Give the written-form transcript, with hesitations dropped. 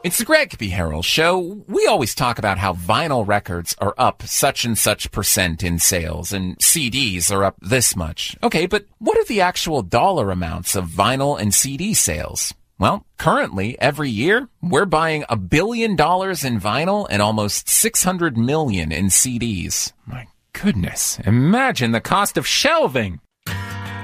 It's the Greg B. Harrell Show. We always talk about how vinyl records are up such and such % in sales and CDs are up this much. Okay, but what are the actual dollar amounts of vinyl and CD sales? Well, currently, every year, we're buying $1 billion in vinyl and almost $600 million in CDs. My goodness, imagine the cost of shelving.